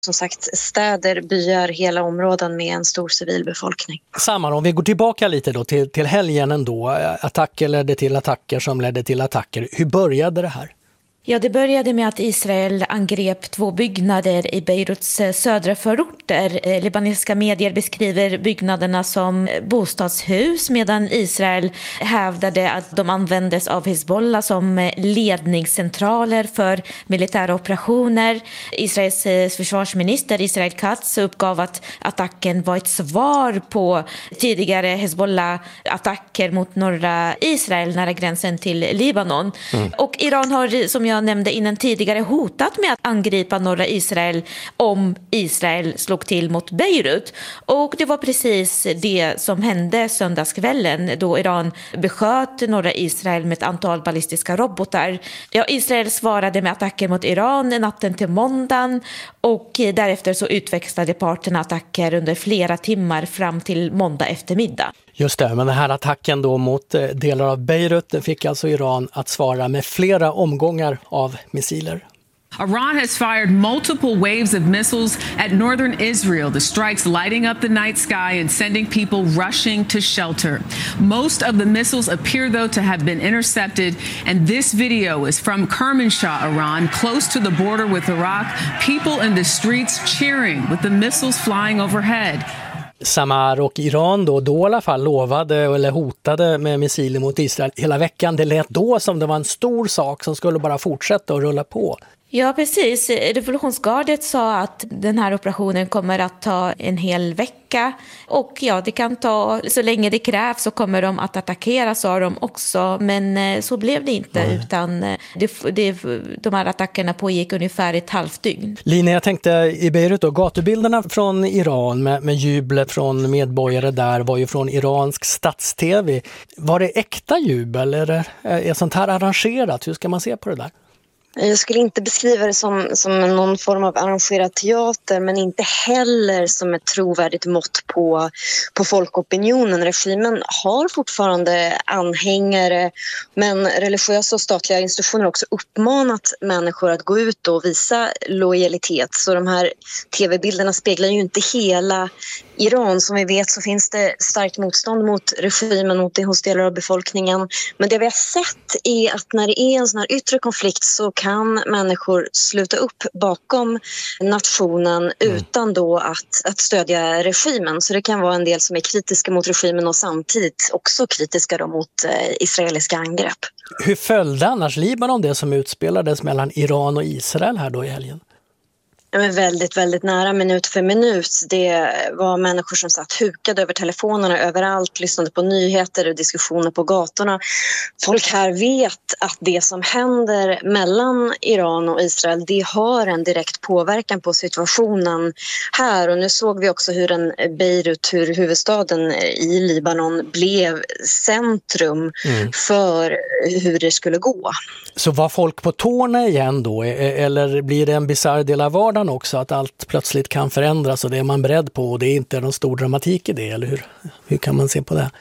som sagt städer, byar, hela områden med en stor civilbefolkning. Samman, om vi går tillbaka lite då till helgen ändå. Attacker ledde till attacker som ledde till attacker. Hur började det här? Ja, det började med att Israel angrep 2 byggnader i Beiruts södra förorter. Libanesiska medier beskriver byggnaderna som bostadshus, medan Israel hävdade att de användes av Hezbollah som ledningscentraler för militära operationer. Israels försvarsminister Israel Katz uppgav att attacken var ett svar på tidigare Hezbollah-attacker mot norra Israel nära gränsen till Libanon. Och Iran har, som jag nämnde innan tidigare, hotat med att angripa norra Israel om Israel slog till mot Beirut. Och det var precis det som hände söndagskvällen då Iran besköt norra Israel med ett antal ballistiska robotar. Ja, Israel svarade med attacker mot Iran natten till måndagen, och därefter så utväxlade parterna attacker under flera timmar fram till måndag eftermiddag. Just det, men den här attacken då mot delar av Beirut fick alltså Iran att svara med flera omgångar av missiler. Iran has fired multiple waves of missiles at northern Israel. The strikes lighting up the night sky and sending people rushing to shelter. Most of the missiles appear, though, to have been intercepted. And this video is from Kermanshah, Iran, close to the border with Iraq. People in the streets cheering with the missiles flying overhead. Samar och Iran då i alla fall lovade eller hotade med missiler mot Israel hela veckan. Det lät då som det var en stor sak som skulle bara fortsätta och rulla på. Ja, precis. Revolutionsgardet sa att den här operationen kommer att ta en hel vecka. Och ja, det kan ta, så länge det krävs så kommer de att attackera, sa de också. Men så blev det inte, utan de här attackerna pågick ungefär ett halvt dygn. Lina, jag tänkte i Beirut då, gatubilderna från Iran med jublet från medborgare där var ju från iransk stats-tv. Var det äkta jubel eller är sånt här arrangerat? Hur ska man se på det där? Jag skulle inte beskriva det som någon form av arrangerad teater, men inte heller som ett trovärdigt mått på folkopinionen. Regimen har fortfarande anhängare, men religiösa och statliga institutioner har också uppmanat människor att gå ut och visa lojalitet. Så de här tv-bilderna speglar ju inte hela Iran. Som vi vet så finns det starkt motstånd mot regimen hos delar av befolkningen. Men det vi har sett är att när det är en sån här yttre konflikt så kan människor sluta upp bakom nationen utan då att stödja regimen. Så det kan vara en del som är kritiska mot regimen och samtidigt också kritiska då mot israeliska angrepp. Hur följde annars Libanon det som utspelades mellan Iran och Israel här då i helgen? Men väldigt, väldigt nära minut för minut. Det var människor som satt hukade över telefonerna överallt, lyssnade på nyheter och diskussioner på gatorna. Folk här vet att det som händer mellan Iran och Israel, det har en direkt påverkan på situationen här. Och nu såg vi också hur huvudstaden i Libanon blev centrum för hur det skulle gå. Så var folk på tårna igen då? Eller blir det en bizarr del av vardagen också, att allt plötsligt kan förändras och det är man beredd på och det är inte någon stor dramatik i det, eller hur kan man se på det?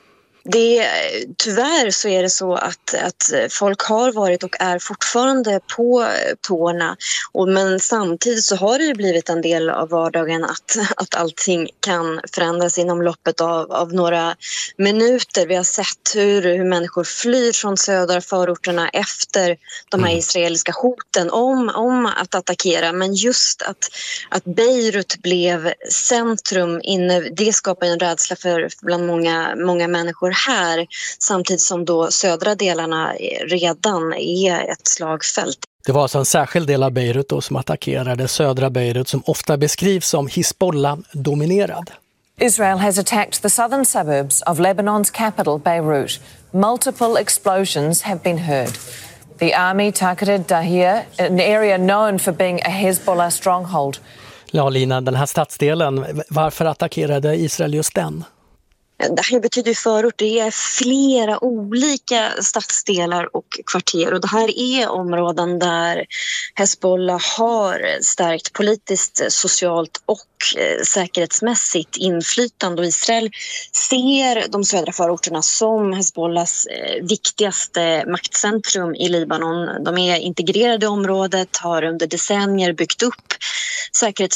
Tyvärr så är det så att folk har varit och är fortfarande på tårna, men samtidigt så har det ju blivit en del av vardagen att allting kan förändras inom loppet av några minuter. Vi har sett hur människor flyr från södra förorterna efter de här israeliska hoten om att attackera, men just att Beirut blev centrum inne, det skapar en rädsla bland många människor här, samtidigt som då södra delarna redan är ett slagfält. Det var alltså en särskild del av Beirut då som attackerade södra Beirut, som ofta beskrivs som Hezbollah-dominerad. Israel has attacked the southern suburbs of Lebanon's capital, Beirut. Multiple explosions have been heard. The army targeted Dahir, an area known for being a Hezbollah stronghold. Ja, Lina, den här stadsdelen, varför attackerade Israel just den? Det här betyder förort, det är flera olika stadsdelar och kvarter, och det här är områden där Hezbollah har starkt politiskt, socialt och säkerhetsmässigt inflytande, och Israel ser de södra förorterna som Hezbollahs viktigaste maktcentrum i Libanon. De är integrerade i området, har under decennier byggt upp säkerhets